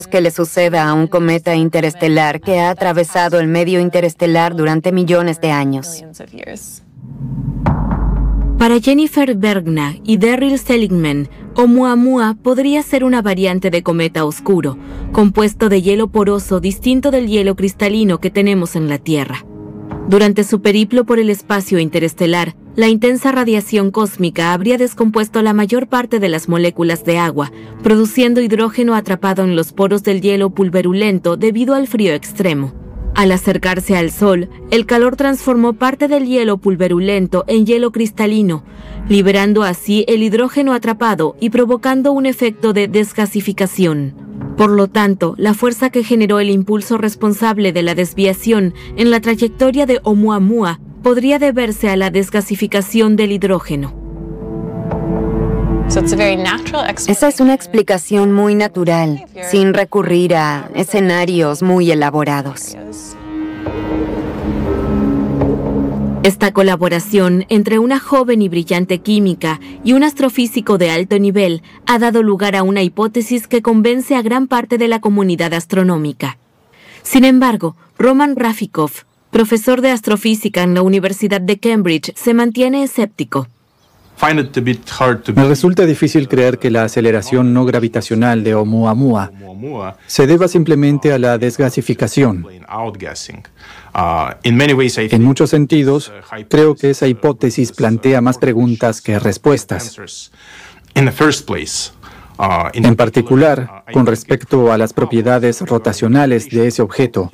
que le suceda a un cometa interestelar que ha atravesado el medio interestelar durante millones de años. Para Jennifer Bergna y Daryl Seligman, Oumuamua podría ser una variante de cometa oscuro, compuesto de hielo poroso distinto del hielo cristalino que tenemos en la Tierra. Durante su periplo por el espacio interestelar, la intensa radiación cósmica habría descompuesto la mayor parte de las moléculas de agua, produciendo hidrógeno atrapado en los poros del hielo pulverulento debido al frío extremo. Al acercarse al Sol, el calor transformó parte del hielo pulverulento en hielo cristalino, liberando así el hidrógeno atrapado y provocando un efecto de desgasificación. Por lo tanto, la fuerza que generó el impulso responsable de la desviación en la trayectoria de Oumuamua podría deberse a la desgasificación del hidrógeno. Esa es una explicación muy natural, sin recurrir a escenarios muy elaborados. Esta colaboración entre una joven y brillante química y un astrofísico de alto nivel ha dado lugar a una hipótesis que convence a gran parte de la comunidad astronómica. Sin embargo, Roman Rafikov, profesor de astrofísica en la Universidad de Cambridge, se mantiene escéptico. Me resulta difícil creer que la aceleración no gravitacional de Oumuamua se deba simplemente a la desgasificación. En muchos sentidos, creo que esa hipótesis plantea más preguntas que respuestas. En particular, con respecto a las propiedades rotacionales de ese objeto.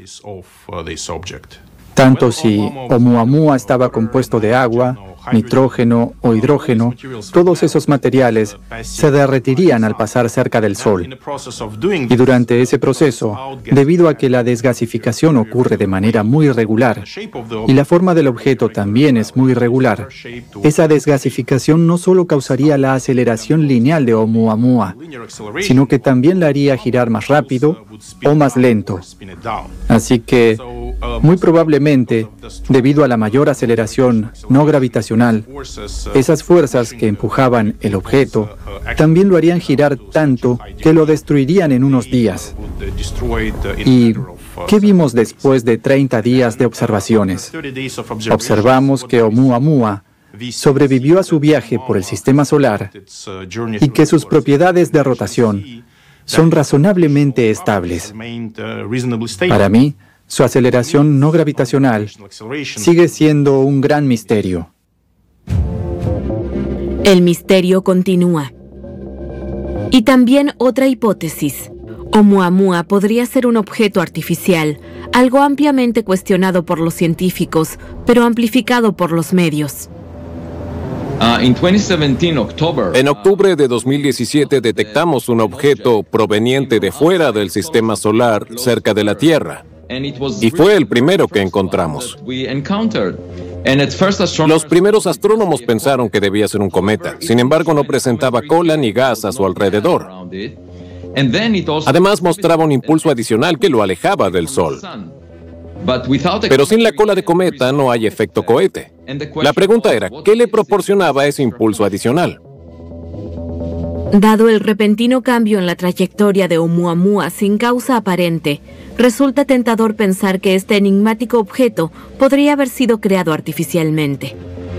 Tanto si Oumuamua estaba compuesto de agua, nitrógeno o hidrógeno, todos esos materiales se derretirían al pasar cerca del Sol. Y durante ese proceso, debido a que la desgasificación ocurre de manera muy irregular y la forma del objeto también es muy irregular, esa desgasificación no solo causaría la aceleración lineal de Oumuamua, sino que también la haría girar más rápido o más lento. Así que, muy probablemente, debido a la mayor aceleración no gravitacional, esas fuerzas que empujaban el objeto también lo harían girar tanto que lo destruirían en unos días. ¿Y qué vimos después de 30 días de observaciones? Observamos que Oumuamua sobrevivió a su viaje por el sistema solar y que sus propiedades de rotación son razonablemente estables. Para mí, su aceleración no gravitacional sigue siendo un gran misterio. El misterio continúa. Y también otra hipótesis. Oumuamua podría ser un objeto artificial, algo ampliamente cuestionado por los científicos, pero amplificado por los medios. En octubre de 2017 detectamos un objeto proveniente de fuera del sistema solar cerca de la Tierra. Y fue el primero que encontramos. Los primeros astrónomos pensaron que debía ser un cometa, sin embargo no presentaba cola ni gas a su alrededor. Además mostraba un impulso adicional que lo alejaba del Sol. Pero sin la cola de cometa no hay efecto cohete. La pregunta era, ¿qué le proporcionaba ese impulso adicional? Dado el repentino cambio en la trayectoria de Oumuamua sin causa aparente, resulta tentador pensar que este enigmático objeto podría haber sido creado artificialmente.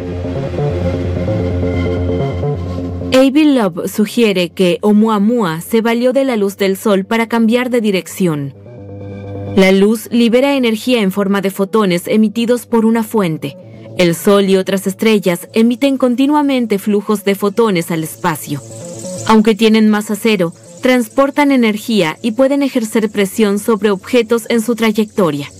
Avi Loeb sugiere que Oumuamua se valió de la luz del Sol para cambiar de dirección. La luz libera energía en forma de fotones emitidos por una fuente. El Sol y otras estrellas emiten continuamente flujos de fotones al espacio. Aunque tienen masa cero, transportan energía y pueden ejercer presión sobre objetos en su trayectoria.